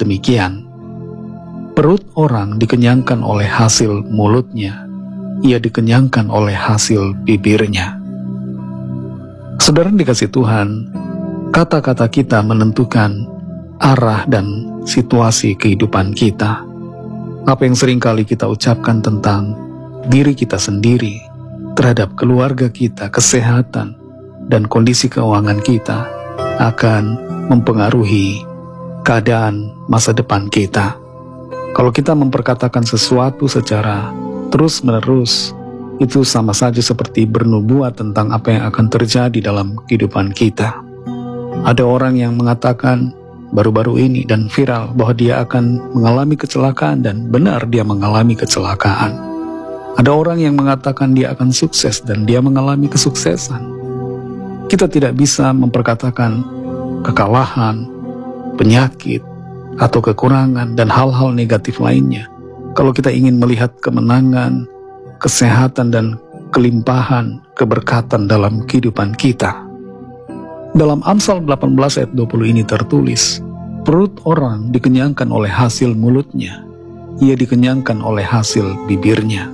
demikian. Perut orang dikenyangkan oleh hasil mulutnya, ia dikenyangkan oleh hasil bibirnya. Saudara dikasih Tuhan, kata-kata kita menentukan arah dan situasi kehidupan kita. Apa yang seringkali kita ucapkan tentang diri kita sendiri, terhadap keluarga kita, kesehatan, dan kondisi keuangan kita akan mempengaruhi keadaan masa depan kita. Kalau kita memperkatakan sesuatu secara terus-menerus, itu sama saja seperti bernubuat tentang apa yang akan terjadi dalam kehidupan kita. Ada orang yang mengatakan baru-baru ini dan viral bahwa dia akan mengalami kecelakaan, dan benar dia mengalami kecelakaan. Ada orang yang mengatakan dia akan sukses dan dia mengalami kesuksesan. Kita tidak bisa memperkatakan kekalahan, penyakit, atau kekurangan dan hal-hal negatif lainnya kalau kita ingin melihat kemenangan, kesehatan, dan kelimpahan keberkatan dalam kehidupan kita. Dalam Amsal 18 ayat 20 ini tertulis, perut orang dikenyangkan oleh hasil mulutnya, ia dikenyangkan oleh hasil bibirnya.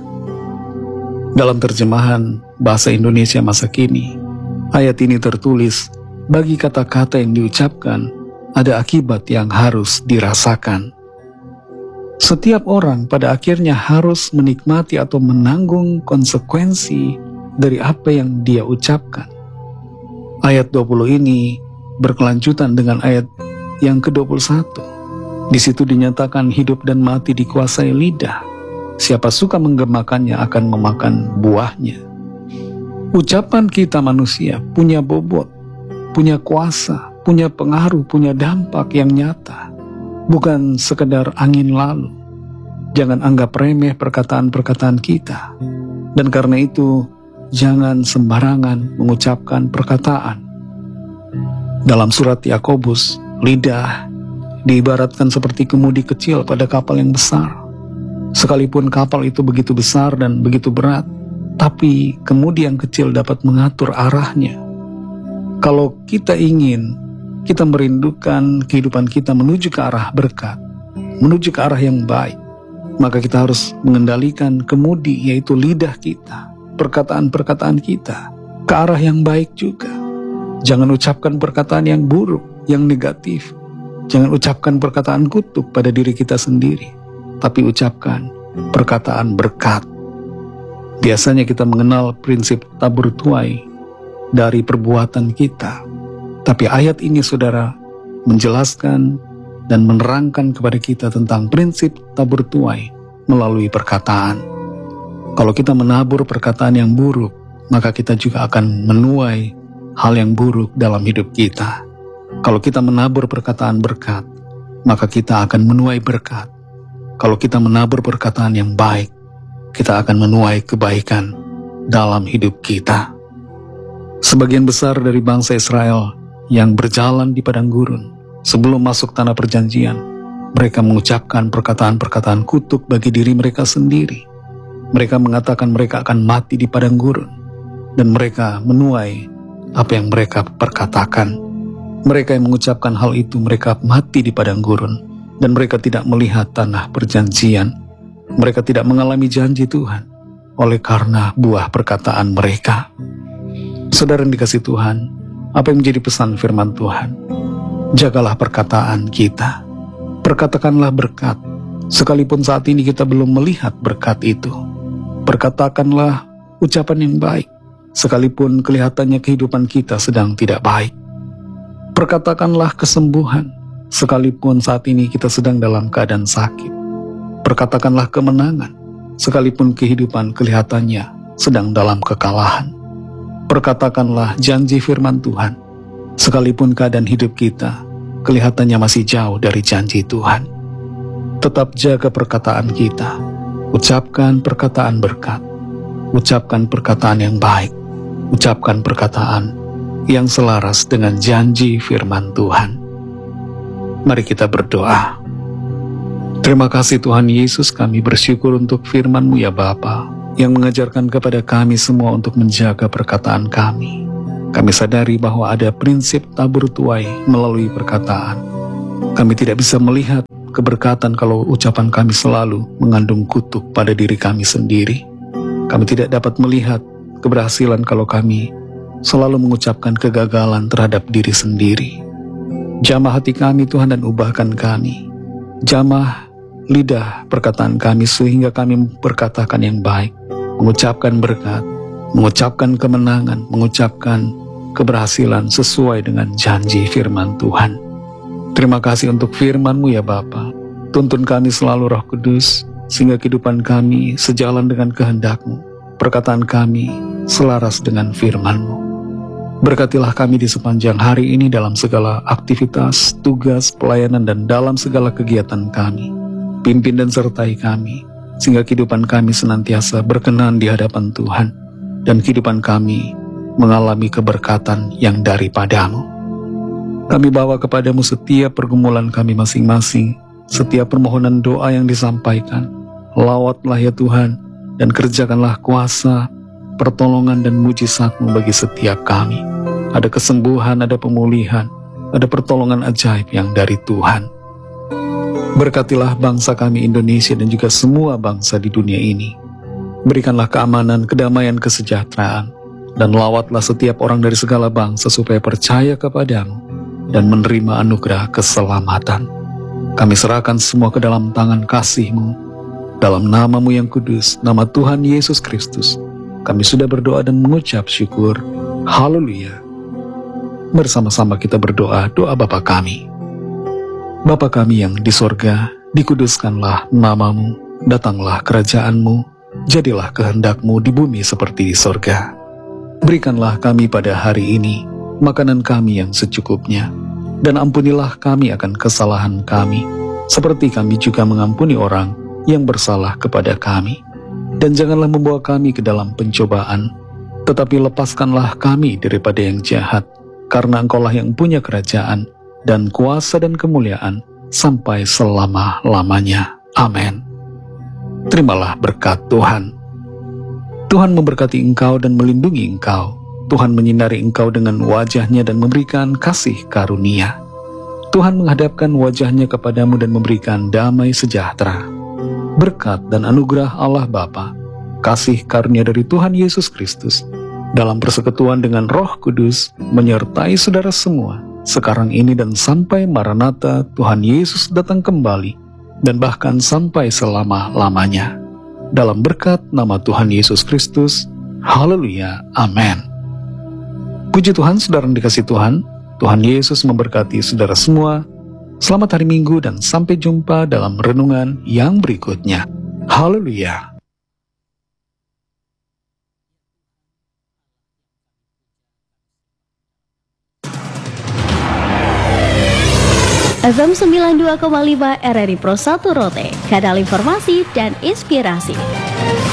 Dalam terjemahan bahasa Indonesia masa kini, ayat ini tertulis, bagi kata-kata yang diucapkan, ada akibat yang harus dirasakan. Setiap orang pada akhirnya harus menikmati atau menanggung konsekuensi dari apa yang dia ucapkan. Ayat 20 ini berkelanjutan dengan ayat yang ke-21. Di situ dinyatakan hidup dan mati dikuasai lidah. Siapa suka menggemakannya akan memakan buahnya. Ucapan kita manusia punya bobot, punya kuasa, punya pengaruh, punya dampak yang nyata, bukan sekedar angin lalu. Jangan anggap remeh perkataan-perkataan kita, dan karena itu jangan sembarangan mengucapkan perkataan. Dalam surat Yakobus, lidah diibaratkan seperti kemudi kecil pada kapal yang besar. Sekalipun kapal itu begitu besar dan begitu berat, tapi kemudi yang kecil dapat mengatur arahnya. Kalau kita merindukan kehidupan kita menuju ke arah berkat, menuju ke arah yang baik, maka kita harus mengendalikan kemudi, yaitu lidah kita, perkataan-perkataan kita, ke arah yang baik juga. Jangan ucapkan perkataan yang buruk, yang negatif. Jangan ucapkan perkataan kutuk pada diri kita sendiri, tapi ucapkan perkataan berkat. Biasanya kita mengenal prinsip tabur tuai dari perbuatan kita. Tapi ayat ini saudara menjelaskan dan menerangkan kepada kita tentang prinsip tabur tuai melalui perkataan. Kalau kita menabur perkataan yang buruk, maka kita juga akan menuai hal yang buruk dalam hidup kita. Kalau kita menabur perkataan berkat, maka kita akan menuai berkat. Kalau kita menabur perkataan yang baik, kita akan menuai kebaikan dalam hidup kita. Sebagian besar dari bangsa Israel yang berjalan di padang gurun sebelum masuk tanah perjanjian, mereka mengucapkan perkataan-perkataan kutuk bagi diri mereka sendiri. Mereka mengatakan mereka akan mati di padang gurun, dan mereka menuai apa yang mereka perkatakan. Mereka yang mengucapkan hal itu, mereka mati di padang gurun, dan mereka tidak melihat tanah perjanjian. Mereka tidak mengalami janji Tuhan oleh karena buah perkataan mereka. Saudara yang dikasih Tuhan, apa yang menjadi pesan firman Tuhan? Jagalah perkataan kita. Perkatakanlah berkat, sekalipun saat ini kita belum melihat berkat itu. Perkatakanlah ucapan yang baik, sekalipun kelihatannya kehidupan kita sedang tidak baik. Perkatakanlah kesembuhan, sekalipun saat ini kita sedang dalam keadaan sakit. Perkatakanlah kemenangan, sekalipun kehidupan kelihatannya sedang dalam kekalahan. Perkatakanlah janji firman Tuhan, sekalipun keadaan hidup kita kelihatannya masih jauh dari janji Tuhan. Tetap jaga perkataan kita, ucapkan perkataan berkat, ucapkan perkataan yang baik, ucapkan perkataan yang selaras dengan janji firman Tuhan. Mari kita berdoa. Terima kasih Tuhan Yesus, kami bersyukur untuk firman-Mu ya Bapa, yang mengajarkan kepada kami semua untuk menjaga perkataan kami. Kami sadari bahwa ada prinsip tabur tuai melalui perkataan. Kami tidak bisa melihat keberkatan kalau ucapan kami selalu mengandung kutuk pada diri kami sendiri. Kami tidak dapat melihat keberhasilan kalau kami selalu mengucapkan kegagalan terhadap diri sendiri. Jamah hati kami Tuhan dan ubahkan kami. Jamah lidah perkataan kami sehingga kami berkatakan yang baik, mengucapkan berkat, mengucapkan kemenangan, mengucapkan keberhasilan sesuai dengan janji firman Tuhan. Terima kasih untuk firman-Mu ya Bapa. Tuntun kami selalu Roh Kudus, sehingga kehidupan kami sejalan dengan kehendak-Mu. Perkataan kami selaras dengan firman-Mu. Berkatilah kami di sepanjang hari ini dalam segala aktivitas, tugas, pelayanan, dan dalam segala kegiatan kami. Pimpin dan sertai kami, sehingga kehidupan kami senantiasa berkenan di hadapan Tuhan, dan kehidupan kami mengalami keberkatan yang daripada-Mu. Kami bawa kepadamu setiap pergumulan kami masing-masing, setiap permohonan doa yang disampaikan. Lawatlah ya Tuhan, dan kerjakanlah kuasa, pertolongan dan mujizat-Mu bagi setiap kami. Ada kesembuhan, ada pemulihan, ada pertolongan ajaib yang dari Tuhan. Berkatilah bangsa kami Indonesia dan juga semua bangsa di dunia ini. Berikanlah keamanan, kedamaian, kesejahteraan, dan lawatlah setiap orang dari segala bangsa supaya percaya kepadamu dan menerima anugerah keselamatan. Kami serahkan semua ke dalam tangan kasih-Mu, dalam nama-Mu yang kudus, nama Tuhan Yesus Kristus. Kami sudah berdoa dan mengucap syukur. Haleluya. Bersama-sama kita berdoa doa Bapa kami. Bapa kami yang di sorga, dikuduskanlah nama-Mu, datanglah kerajaan-Mu, jadilah kehendak-Mu di bumi seperti di sorga. Berikanlah kami pada hari ini makanan kami yang secukupnya, dan ampunilah kami akan kesalahan kami, seperti kami juga mengampuni orang yang bersalah kepada kami. Dan janganlah membawa kami ke dalam pencobaan, tetapi lepaskanlah kami daripada yang jahat, karena Engkaulah yang punya kerajaan, dan kuasa dan kemuliaan, sampai selama-lamanya. Amin. Terimalah berkat Tuhan. Tuhan memberkati engkau dan melindungi engkau. Tuhan menyinari engkau dengan wajah-Nya dan memberikan kasih karunia. Tuhan menghadapkan wajah-Nya kepadamu dan memberikan damai sejahtera. Berkat dan anugerah Allah Bapa, kasih karunia dari Tuhan Yesus Kristus, dalam persekutuan dengan Roh Kudus, menyertai saudara semua, sekarang ini dan sampai Maranatha Tuhan Yesus datang kembali, dan bahkan sampai selama-lamanya. Dalam berkat nama Tuhan Yesus Kristus, haleluya, amin. Puji Tuhan, saudara yang dikasihi Tuhan, Tuhan Yesus memberkati saudara semua. Selamat hari Minggu dan sampai jumpa dalam renungan yang berikutnya. Haleluya. FM 92,5 RRI Pro 1 Rote, kanal informasi dan inspirasi.